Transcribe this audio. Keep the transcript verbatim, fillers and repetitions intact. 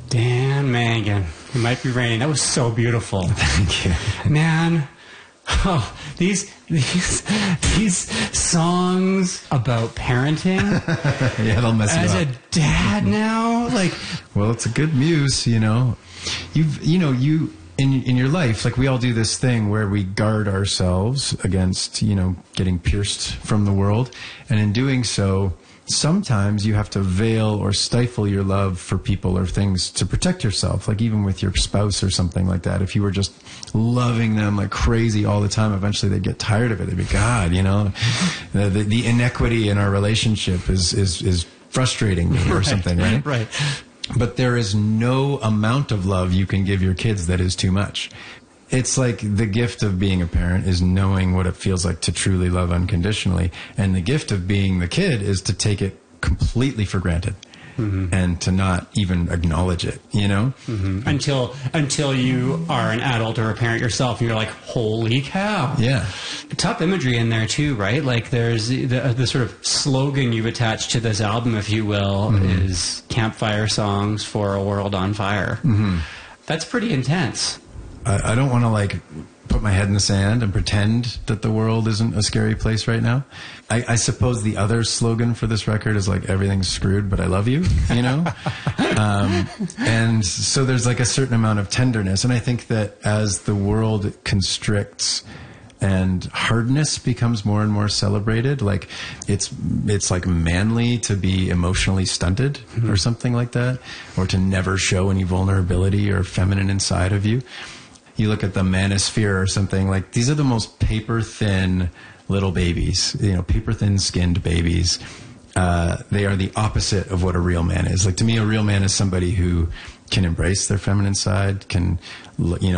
Dan Mangan. It might be raining. That was so beautiful. Thank you. Man, oh, these these these songs about parenting. Yeah, it'll mess you As up. a dad now, like, Well, it's a good muse, you know. You've, you know, you in in your life, like we all do this thing where we guard ourselves against, you know, getting pierced from the world, and in doing so, sometimes you have to veil or stifle your love for people or things to protect yourself. Like even with your spouse or something like that, if you were just loving them like crazy all the time, eventually they'd get tired of it. They'd be, God, you know, the the, the inequity in our relationship is is is frustrating me or right, something, right? Right. But there is no amount of love you can give your kids that is too much. It's like the gift of being a parent is knowing what it feels like to truly love unconditionally. And the gift of being the kid is to take it completely for granted. Mm-hmm. And to not even acknowledge it, you know? Mm-hmm. Until until you are an adult or a parent yourself, and you're like, holy cow. Yeah. Tough imagery in there, too, right? Like, there's the, the sort of slogan you've attached to this album, if you will, mm-hmm. is campfire songs for a world on fire. Mm-hmm. That's pretty intense. I, I don't want to, like, put my head in the sand and pretend that the world isn't a scary place right now. I, I suppose the other slogan for this record is like, everything's screwed, but I love you, you know? um, and so there's like a certain amount of tenderness. And I think that as the world constricts and hardness becomes more and more celebrated, like it's, it's like manly to be emotionally stunted mm-hmm. or something like that, or to never show any vulnerability or feminine inside of you. You look at the manosphere or something, like these are the most paper thin little babies, you know, paper thin skinned babies. Uh, they are the opposite of what a real man is. Like to me, a real man is somebody who can embrace their feminine side, can, you know,